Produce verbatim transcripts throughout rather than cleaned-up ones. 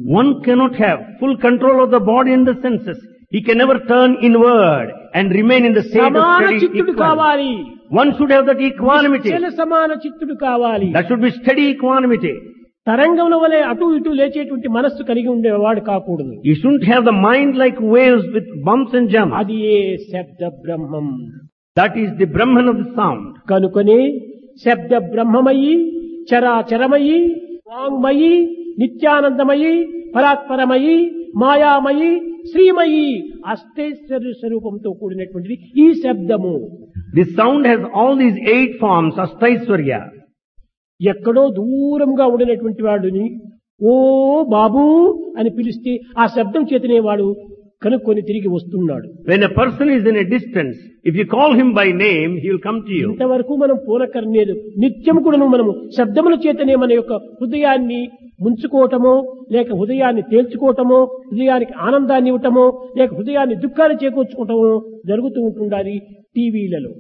One cannot have full control of the body and the senses. He can never turn inward and remain in the state of సమాన steady చిత్తుడు equanimity. కావాలి. One should have that equanimity. నిశ్చల సమాన చిత్తుడు కావాలి. That should be steady equanimity. తరంగముల వలె అటు ఇటు లేచేటువంటి మనస్సు కలిగి ఉండేవాడు కాకూడదు. You shouldn't have the mind like waves with bumps and jumps. అది ఏ శబ్ద బ్రహ్మం. That is the Brahman of the sound. కనుకనే శబ్ద బ్రహ్మమయి, చరాచరమయి, వాంగ్మయి, నిత్యానందమయి, పరాత్పరమయి, మాయామయి, శ్రీమయి అష్టైశ్వర్య స్వరూపంతో కూడినటువంటిది ఈ శబ్దము. This sound has all these eight forms, Ashtaisvarya. ఎక్కడో దూరంగా ఉండినటువంటి వాడిని ఓ బాబు అని పిలిస్తే ఆ శబ్దం చేతనే వాడు కనుక్కొని తిరిగి వస్తున్నాడు. When a person is in a distance, if you call him by name, he will come to you. ఇంతవరకు మనం పూనకర్లేదు. నిత్యం కూడాను మనము శబ్దముల చేతనే మన యొక్క హృదయాన్ని ముంచుకోవటమో, లేక హృదయాన్ని తేల్చుకోవటమో, హృదయానికి ఆనందాన్ని ఇవ్వటమో, లేక హృదయాన్ని దుఃఖాన్ని చేకూర్చుకోవటమో జరుగుతూ ఉంటుండాలి టీవీలలో.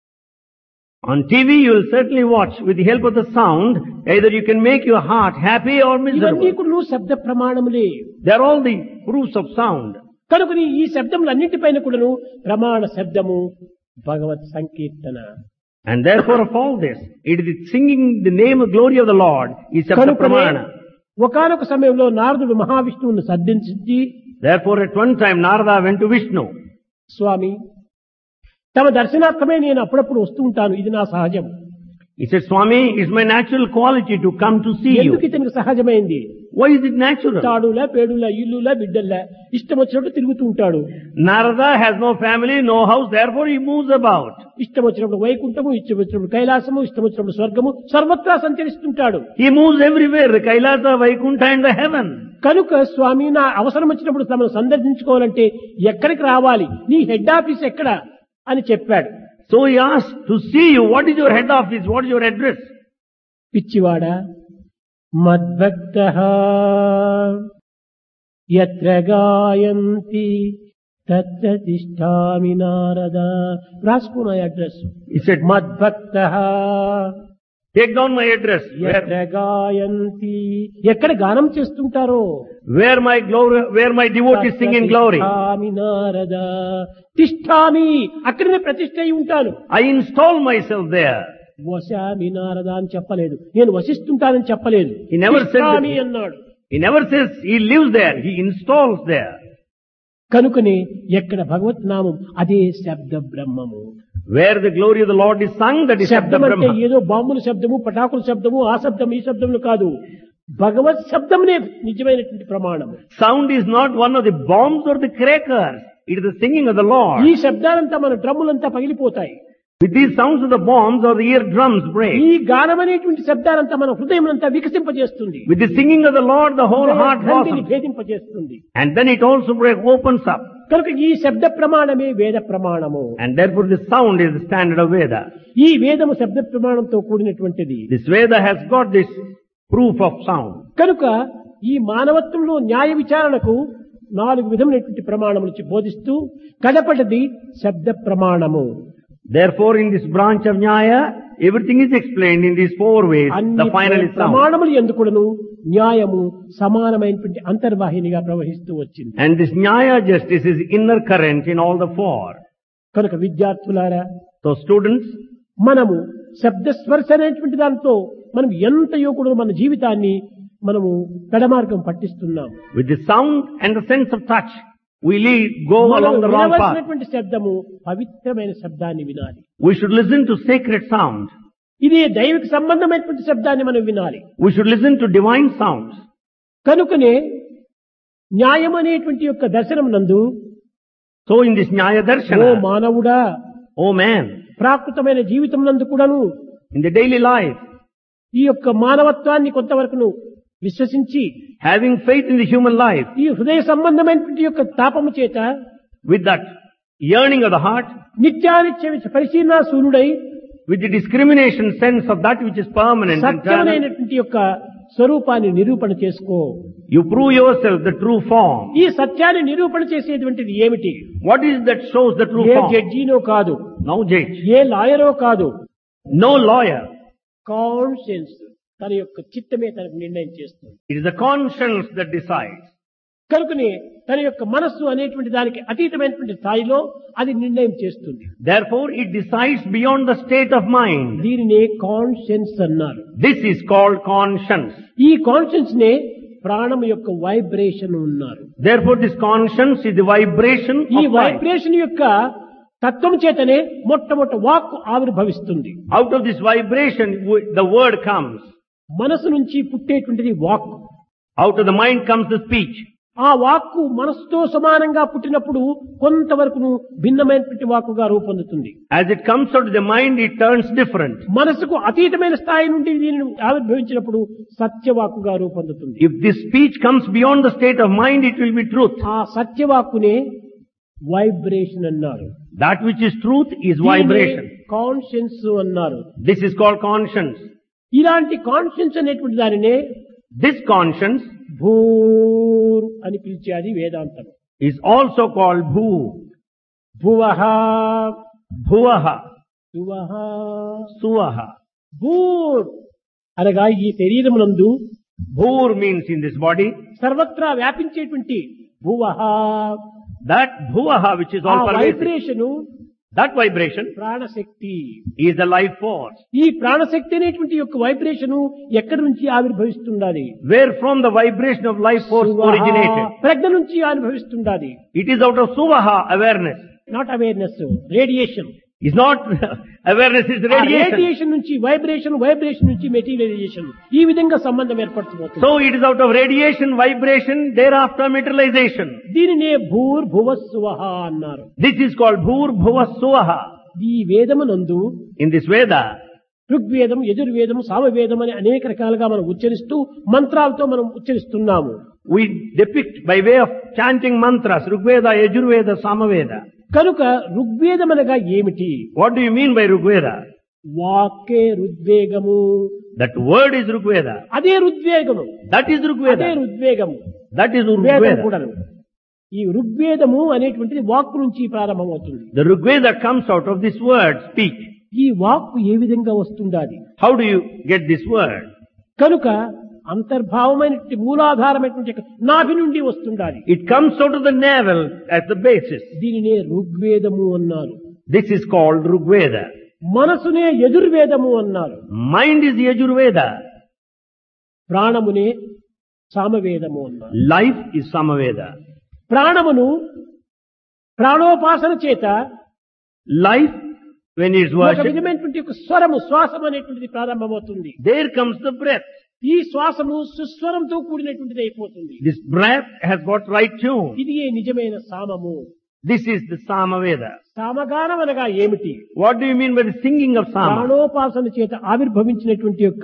On T V, you will certainly watch with the help of the sound, either you can make your heart happy or ఇవన్నీ miserable. కూడా శబ్ద ప్రమాణములే. They are all the proofs of sound. కనుకని ఈ శబ్దములన్నింటిపైన కూడాను ప్రమాణ శబ్దము భగవత్ సంకీర్తన. And therefore of all this, it is singing the name of glory of the Lord is Sabda కనుకనే Pramana. ఒకానొక సమయంలో నారదుడు మహావిష్ణువును సంధించి, Therefore at one time Narada went to Vishnu. స్వామి తమ దర్శనార్థమే నేను అప్పుడప్పుడు వస్తూ ఉంటాను, ఇది నా సహజం. He said, Swami, it's my natural quality to come to see ఎందుకు you. ఇతనికి సహజమైంది? Why is it natural? తాడులా పేడులా ఇల్లులా బిడ్డల్లా ఇష్టం వచ్చినట్టు తిరుగుతూ ఉంటాడు. Narada has no family, no house, therefore he moves about. ఇష్టం వచ్చినప్పుడు వైకుంఠము, ఇష్టం వచ్చినప్పుడు కైలాసము, ఇష్టం వచ్చినప్పుడు స్వర్గము, సర్వత్రా సంచరిస్తుంటాడు. He moves everywhere, the Kailasa, Vaikuntha and the heaven. కనుక స్వామి నా అవసరం వచ్చినప్పుడు తమను సందర్శించుకోవాలంటే ఎక్కడికి రావాలి, నీ హెడ్ ఆఫీస్ ఎక్కడ అని చెప్పాడు. So he asked to see you, what is your head office, what is your address? పిచ్చివాడా, మద్భక్తః యత్ర గాయంతి తత్ర తిష్ఠామి నారద. రాసుకున్న address. He said, మద్భక్తః take down my address. యత్ర Where, గాయంతి, ఎక్కడ గానం చేస్తుంటారో where my glory, where my devotees sing in glory. తిష్ఠామి Narada. తిష్ఠామి, అక్కడనే ప్రతిష్ఠ అయి ఉంటాను. I install myself there. వశామి Narada అని చెప్పలేదు, నేను వసిస్తుంటానని చెప్పలేదు. He never said that. తిష్ఠామి అన్నాడు. He never says he lives there, he installs there. కనుకనే ఎక్కడ భగవత్ నామం అదే శబ్ద బ్రహ్మము. Where the glory of the Lord is sung, that is Sabda శబ్దం అంటే Brahma. ఏదో బాంబుల శబ్దము, పటాకుల శబ్దము, ఆ శబ్దం ఈ శబ్దములు కాదు. భగవత్ శబ్దమునే నిజమైనటువంటి ప్రమాణము. Sound is not one of the bombs or the crackers. It is the singing of the ఈ Lord. శబ్దాలంతా మన డ్రమ్ములంతా పగిలిపోతాయి. With these sounds of the bombs or the eardrums break. ఈ గానం అనేటువంటి శబ్దాలంతా మన హృదయం అంతా వికసింపజేస్తుంది, With the singing of the Lord, the whole heart గ్రంథిని blossoms. భేదింపజేస్తుంది. And then it also break, opens up. కనుక ఈ శబ్ద ప్రమాణమే వేద ప్రమాణము. And therefore the sound is the standard of Veda. ఈ వేదము శబ్ద ప్రమాణంతో కూడినటువంటిది. This Veda has got this proof of sound. కనుక ఈ మానవత్వంలో న్యాయ విచారణకు నాలుగు విధమైనటువంటి ప్రమాణములు బోధిస్తూ కడపటిది శబ్ద ప్రమాణము. Therefore in this branch of Nyaya, everything is explained in these four ways. అన్ని The final is sound. ప్రమాణములు ఎందుకును న్యాయము సమానమైనటువంటి అంతర్వాహినిగా ప్రవహిస్తూ వచ్చింది. And this Nyaya justice is inner current in all the four. కనుక విద్యార్థులారా, So students, మనము శబ్ద స్పర్శ అనేటువంటి దాంతో మనం ఎంతయో కూడా మన జీవితాన్ని మనము పెడమార్గం పట్టిస్తున్నాం. with the sound and the sense of touch, we lead, go మనం along the wrong path. వినవలసినటువంటి శబ్దము పవిత్రమైన శబ్దాన్ని వినాలి. We should listen to sacred sound. ఇది దైవిక సంబంధమైనటువంటి శబ్దాన్ని మనం వినాలి. We should listen to divine sounds. కనుకనే న్యాయం అనేటువంటి యొక్క దర్శనం నందు, So in this Nyaya oh Darshana, మానవుడా, oh man, ప్రాకృతమైన జీవితం నందు కూడాను in the daily life, ఈ యొక్క మానవత్వాన్ని కొంతవరకును విశ్వసించి having faith in the human life, ఈ హృదయ సంబంధమైనటువంటి యొక్క తాపము చేత with that yearning of the heart, నిత్యానిత్య పరిశీలన సూర్యుడై with the discrimination sense of that which is permanent and eternal, సత్యమైనటువంటి యొక్క స్వరూపాన్ని నిరూపణ చేసుకో. you prove yourself the true form. ఈ సత్యాన్ని నిరూపణ చేసేటువంటిది ఏమిటి? What is that shows the true A form? జడ్జినో కాదు, No judge, ఏ లాయరో కాదు, no lawyer. కాన్షియన్స్. తన యొక్క చిత్తమే తనకు నిర్ణయం చేస్తుంది. It is the conscience that decides. కనుకనే తన యొక్క మనస్సు అనేటువంటి దానికి అతీతమైనటువంటి స్థాయిలో అది నిర్ణయం చేస్తుంది. Therefore, it decides beyond the state of mind. దీనినే కాన్షియన్స్ అన్నారు. This is called conscience. ఈ కాన్షియన్స్ నే ప్రాణం యొక్క వైబ్రేషన్ ఉన్నారు. Therefore, this conscience is the vibration ఈ of life. వైబ్రేషన్ యొక్క తత్వం చేతనే మొట్టమొదటి వాక్కు ఆవిర్భవిస్తుంది. Out of this vibration, w- the word comes. మనసు నుంచి పుట్టేటువంటిది వాక్కు. Out of the mind comes the speech. ఆ వాక్కు మనసుతో సమానంగా పుట్టినప్పుడు కొంతవరకు భిన్నమైనటువంటి వాక్కుగా రూపొందుతుంది. As it comes out of the mind, it turns different. మనసుకు అతీతమైన స్థాయి నుండి దీనిని ఆవిర్భవించినప్పుడు సత్యవాక్కుగా రూపొందుతుంది. If this speech comes beyond the state of mind, it will be truth. ఆ సత్యవాక్కునే వైబ్రేషన్ అన్నారు. That which is truth is vibration. Conscience అన్నారు. This is called conscience. ఇలాంటి conscience అనేటువంటి దానినే This conscience భూర్ అని పిలిచేది వేదాంతం. is also called bhu. భువః Bhuvaha. సువః Suvaha. భూర్ అనగా ఈ శరీరమునందు Bhur means in this body. సర్వత్రా వ్యాపించేటువంటి భువః That bhuvaha which is ఆ all pervasive. Vibration That vibration ప్రాణశక్తి. is the life force. ఈ ప్రాణశక్తి అనేటువంటి యొక్క వైబ్రేషను ఎక్కడి నుంచి ఆవిర్భవిస్తున్నది? Where from the vibration of life force originated. ప్రజ్ఞ నుంచి ఆవిర్భవిస్తున్నది. It is out of suvaha, awareness. Not awareness, radiation. It's not awareness, it's radiation. Radiation నుంచి vibration, vibration నుంచి మెటీరియలైజేషన్, ఈ విధంగా సంబంధం ఏర్పడుతుంది. So it is out of radiation, vibration, thereafter materialization. దీనినే భూర్ భువస్సువః అన్నారు. This is called bhur bhuva suvaha. ఈ వేదమునందు In this Veda, ఋగ్వేదం, యజుర్వేదం, సామవేదం అని అనేక రకాలుగా మనం ఉచ్చరిస్తూ మంత్రాలతో మనం ఉచ్చరిస్తున్నాము. we depict by way of chanting mantras, Rigveda, Yajurveda, Samaveda. కనుక ఋగ్వేదం అనగా ఏమిటి? What do you mean by Rigveda? వాక్కే రుద్వేగము. That word is Rigveda. అదే రుద్వేగము. That is అదే Rigveda. రుద్వేగము. That is వేదం Rigveda. కూడాను. ఈ ఋగ్వేదము అనేటువంటిది వాక్కు నుంచి ప్రారంభమవుతుంది. The Rigveda comes out of this word, speech. ఈ వాక్కు ఏ విధంగా వస్తుండాలి? How do you get this word? కనుక అంతర్భావమైనటువంటి మూలాధారమైనటువంటి నాభి నుండి వస్తుండాలి. It comes out of the navel as the basis. దీనినే ఋగ్వేదము అన్నారు. This is called Rigveda. మనసునే యజుర్వేదము అన్నారు. Mind is Yajurveda. ప్రాణమునే సామవేదము అన్నారు. Life is Samaveda. ప్రాణమును ప్రాణోపాసన చేత Life, when it's ఒక worshipped, విధమైనటువంటి ఒక స్వరము, శ్వాసం అనేటువంటిది ప్రారంభమవుతుంది. there comes the breath. ఈ శ్వాసము సుస్వరంతో కూడినటువంటిది అయిపోతుంది. This breath has got right tune. ఇది ఏ నిజమైన సామము. This is the Samaveda. సామగానం అనగా ఏమిటి? What do you mean by the singing of Sama? ప్రాణోపాసన చేత ఆవిర్భవించినటువంటి యొక్క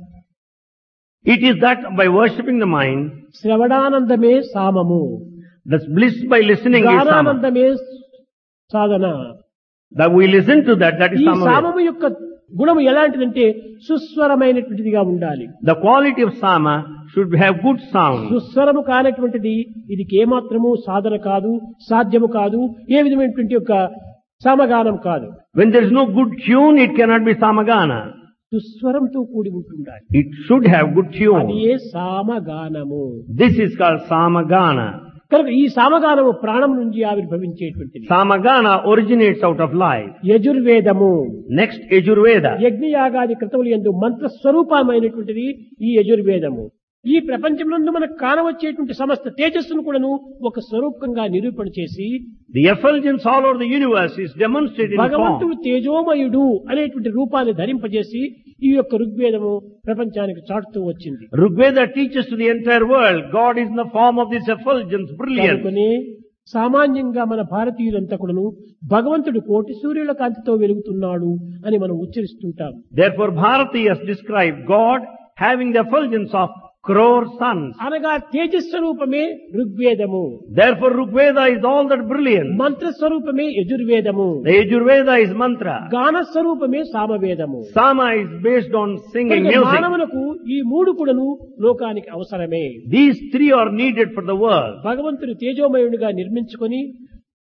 It is that by worshipping the mind, శ్రవణానందమే సామము. the bliss by listening is Sama. గానానందమే Sadhana. That we listen to that, that is ఈ Samaveda. సామము యొక్క గుణము ఎలాంటిదంటే సుస్వరమైనటువంటిదిగా ఉండాలి. The quality of Sama should have good sound. సుస్వరము కానటువంటిది ఇది ఏమాత్రము సాధన కాదు, సాధ్యము కాదు, ఏ విధమైనటువంటి యొక్క సామగానం కాదు. When there is no good tune, it cannot be Samagana. సుస్వరంతో కూడి ఉంటుండాలి. It should have good అది tune. A సామగానము. This is called Samagana. కనుక ఈ సామగానము ప్రాణం నుంచి ఆవిర్భవించేటువంటిది. Samagana originates out of life. యజుర్వేదము. Next, Yajurveda. యజ్ఞయాగాది క్రతువులు యందు మంత్ర స్వరూపమైనటువంటిది ఈ యజుర్వేదము. ఈ ప్రపంచంలో మనకు కానవచ్చేటువంటి సమస్త తేజస్సును కూడాను ఒక స్వరూపంగా నిరూపణ చేసి The effulgence all over the universe is demonstrated in భగవంతుడు form. తేజోమయుడు అనేటువంటి రూపాన్ని ధరింపజేసి ఈ యొక్క ఋగ్వేదము ప్రపంచానికి చాటుతూ వచ్చింది. Rigveda teaches to the entire world, God is in the form of this effulgence, brilliance. కనుకనే సామాన్యంగా మన భారతీయులంతా కూడాను భగవంతుడు కోటి సూర్యుల కాంతితో వెలుగుతున్నాడు అని మనం ఉచ్చరిస్తుంటాం. Therefore, Bharati has described God having the effulgence of crore suns. అనగా తేజస్వరూపమే ఋగ్వేదము. Therefore, Rigveda is all that brilliant. మంత్రస్వరూపమే యజుర్వేదము. The Yajurveda is mantra. గానస్వరూపమే సామవేదము. Sama is based on singing కనుక music. మానవులకు ఈ మూడు కూడాను లోకానికి అవసరమే. These three are needed for the world. భగవంతుడు తేజోమయుడిగా నిర్మించుకొని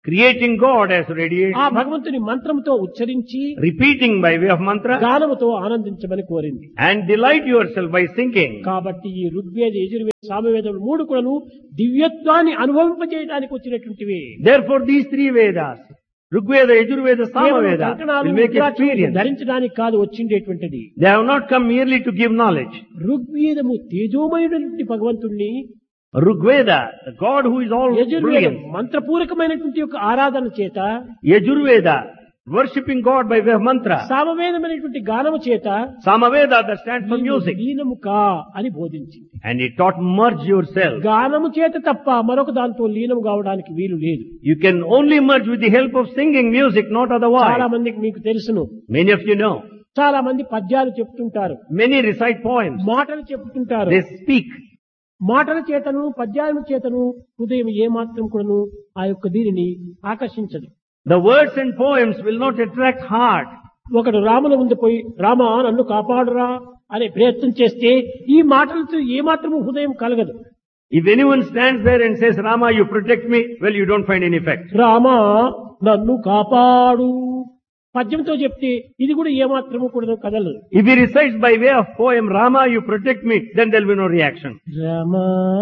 creating God as ఆ radiation, భగవంతుని మంత్రంతో ఉచ్చరించి repeating by way of mantra, గానముతో ఆనందించమని కోరింది. and delight yourself by singing. కాబట్టి ఈ ఋగ్వేద యజుర్వేద సామవేదములు మూడు కూడాను దివ్యత్వాన్ని అనుభవింపజేయడానికి వచ్చినటువంటివి. Therefore these three Vedas, Rigveda, Yajurveda, కేవలం Samaveda, కంకణాలు, will make రుద్రాక్షలు experience. ధరించడానికి కాదు వచ్చిండేటువంటిది. They have not come merely to give knowledge. ఋగ్వేదము తేజోమయుడైనటువంటి భగవంతుణ్ణి, Rigveda, the God who is all యజుర్వేదం brilliant. మంత్రపూర్వకమైనటువంటి యొక్క ఆరాధన చేత, Yajurveda, worshipping God by way of mantra. సామవేదమైనటువంటి గానము చేత Samaveda, that stands for music. లీనము కా అని బోధించింది. And it taught merge yourself. గానము చేత తప్ప మరొక దాంతో లీనం కావడానికి వీలు లేదు. You can only merge with the help of singing music, not చాలా otherwise. మందికి మీకు తెలుసును. Many of you know. చాలా మంది పద్యాలు చెప్తుంటారు, Many recite poems. మాటలు చెప్తుంటారు. They speak. మాటల చేతను పద్యాల చేతను హృదయం ఏమాత్రం కూడాను ఆ యొక్క దీనిని ఆకర్షించదు. The words and poems will not attract heart. ఒకడు రాముల ముందు పోయి రామా నన్ను కాపాడురా అనే ప్రయత్నం చేస్తే ఈ మాటలతో ఏమాత్రము హృదయం కలగదు. If anyone stands there and says, Rama, you protect me, well, you don't find any effect. Rama నన్ను కాపాడు పద్యంతో చెప్తే ఇది కూడా ఏమాత్రము కూడా కదలదు. If he recites by way of poem, Rama, you protect me, then there will be no reaction. Rama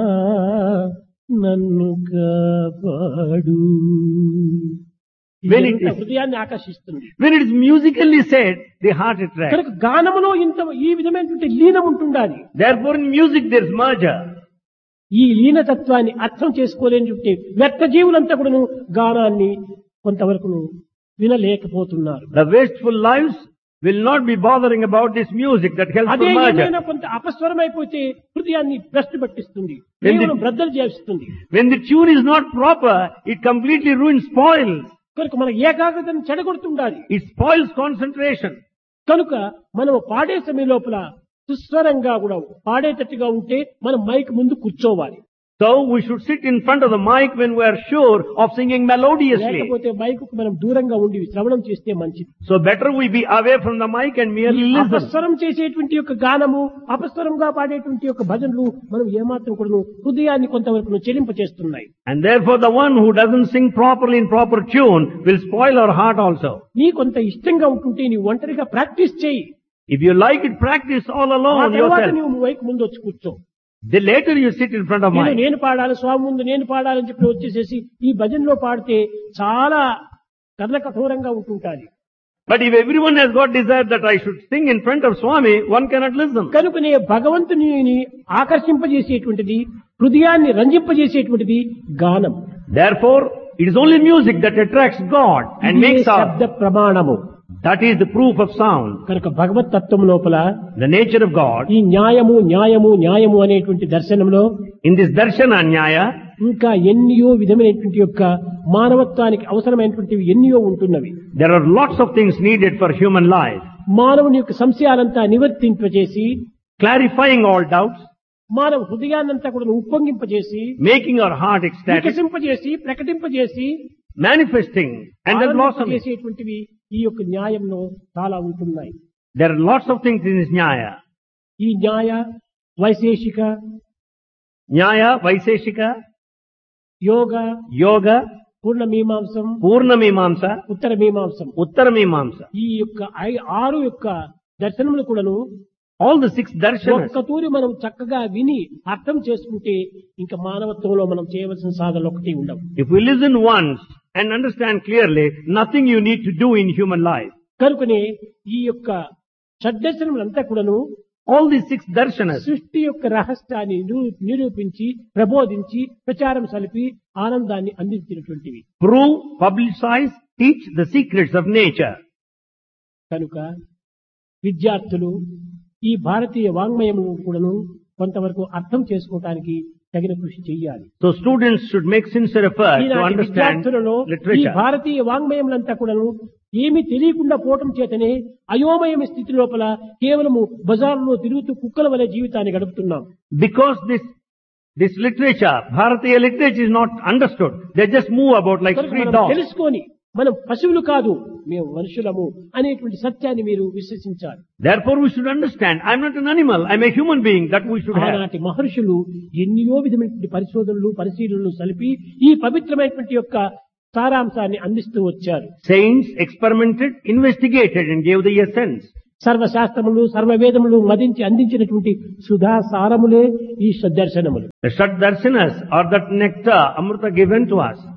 నన్ను కాపాడు When it is- హృదయాన్ని ఆకర్షిస్తుంది. When it is musically said, the heart attracts. కనుక గానములో ఇంత ఈ విధమైనటువంటి లీనం ఉంటుండాలి. Therefore in music there is merger. ఈ లీనతత్వాన్ని అర్థం చేసుకోలేని వ్యర్థ జీవులంతా కూడాను గానాన్ని కొంతవరకు వినలేకపోతున్నారు. The wasteful lives will not be bothering about this music that helps అదే for merger. ఏమైనా కొంత అపస్వరం అయిపోతే హృదయాన్ని భ్రష్టు పట్టిస్తుంది, When the- కేవలం బ్రద్దలు చేస్తుంది. When the tune is not proper, it completely ruins, spoils. కనుక మన ఏకాగ్రతను చెడగొడుతుండాలి. It spoils concentration. కనుక మనం పాడే సమయం లోపల సుస్వరంగా కూడా పాడేటట్టుగా ఉంటే మనం మైక్ ముందు కూర్చోవాలి. So we should sit in front of the mic when we are sure of singing melodiously. లేకపోతే మైక్ మనం దూరంగా ఉండి శ్రవణం చేస్తే మంచిది. So better we be away from the mic and merely listen. అపస్వరం చేసేటువంటి యొక్క గానము, అపస్వరంగా పాడేటువంటి యొక్క భజనలు మనం ఏమాత్రం కూడా హృదయాన్ని కొంతవరకు చెలింపచేస్తున్నాయి. And therefore the one who doesn't sing properly in proper tune will spoil our heart also. నీ కొంత ఇష్టంగా ఉంటుంటే నీవు ఒంటరిగా ప్రాక్టీస్ చేయి. If you like it, practice all ఆ alone తర్వాత yourself. నువ్వు మైక్ ముందు వచ్చి కూర్చో. The later you sit in front of నేను mic. నేను పాడాలి, స్వామి ముందు నేను పాడాలని చెప్పి వచ్చేసేసి ఈ భజనలో పాడితే చాలా కర్ణ కఠోరంగా ఉంటుంటాది. But if everyone has got desire that I should sing in front of Swami, one cannot listen. కనుకనే భగవంతుని ఆకర్షింపజేసేటువంటిది, హృదయాన్ని రంజింపజేసేటువంటిది గానం. Therefore, it is only music that attracts God and ఇదే makes శబ్ద our, ప్రమాణము. that is the proof of sound. కనుక భగవత్ తత్వం లోపల The nature of God, ఈ న్యాయము న్యాయము న్యాయము అనేటువంటి దర్శనంలో in this darshana nyaya, ఇంకా ఎన్నో విధమైనటువంటి యొక్క మానవత్వానికి అవసరమైనటువంటివి ఎన్నో ఉంటున్నవి. there are lots of things needed for human life. మానవుని యొక్క సంశయాలంతా నివర్తింపజేసి, Clarifying all doubts, మానవ హృదయాన్నంతా కూడా ఉప్పొంగింపజేసి, making our heart ecstatic, వికసింపజేసి, ప్రకటింపజేసి, manifesting and then blossoming. చేసేటువంటివి ఈ యొక్క న్యాయంలో చాలా ఉంటున్నాయి. There are lots of things in this nyaya. ఈ న్యాయ వైశేషిక, Nyaya, Vaiseshika, యోగ, Yoga, పూర్ణ మీమాంసం, Purna Mimamsa, ఉత్తర మీమాంసం, Uttara Mimamsa. ఈ యొక్క ఐ- ఆరు యొక్క దర్శనములు కూడాను All the six darshanas. ఒక్క తూరి మనం చక్కగా విని అర్థం చేసుకుంటే ఇంకా మానవత్వంలో మనం చేయవలసిన సాధనలు ఒకటి ఉండవు. If we listen once and understand clearly, nothing you need to do in human life. కనుకనే ఈ యొక్క షడ్దర్శనములంతా కూడాను All these six darshanas సృష్టి యొక్క రహస్యాన్ని నిరూ- నిరూపించి, ప్రబోధించి, ప్రచారం సలిపి ఆనందాన్ని అందించినటువంటివి. prove, publicize, teach the secrets of nature. కనుక విద్యార్థులు ఈ భారతీయ వాంగ్మయము కూడాను కొంతవరకు అర్థం చేసుకోవటానికి తగిన కృషి చేయాలి. So students should make sincere effort to ఈనాటి understand విద్యార్థులలో ఈ literature. భారతీయ వాంగ్మయములంతా కూడాను ఏమీ తెలియకుండా పోవటం చేతనే అయోమయం స్థితి లోపల కేవలము బజార్లో తిరుగుతూ కుక్కల వలె జీవితాన్ని గడుపుతున్నాం. Because this this literature, Bharatiya literature is not understood. They just move about like కనుక street మనం dogs. తెలుసుకొని మనం పశువులు కాదు, మేము మనుషులము అనేటువంటి సత్యాన్ని మీరు విశ్వసించాలి. Therefore we should understand, I'm not an animal, I'm a human being, that we should have. ఆనాటి మహర్షులు ఎన్నో విధమైనటువంటి పరిశోధనలు, పరిశీలనలు సలిపి ఈ పవిత్రమైనటువంటి యొక్క సారాంశాన్ని అందిస్తూ వచ్చారు. Saints experimented, investigated and gave the essence. సర్వశాస్త్రములు సర్వవేదములు మదించి అందించినటువంటి సుధా సారములే ఈ సద్దర్శనములు. The Shad Darshanas are that nectar, Amrita given to us.